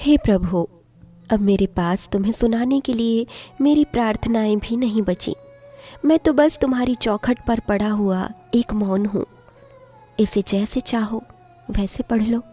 हे प्रभु, अब मेरे पास तुम्हें सुनाने के लिए मेरी प्रार्थनाएं भी नहीं बची। मैं तो बस तुम्हारी चौखट पर पड़ा हुआ एक मौन हूँ। इसे जैसे चाहो वैसे पढ़ लो।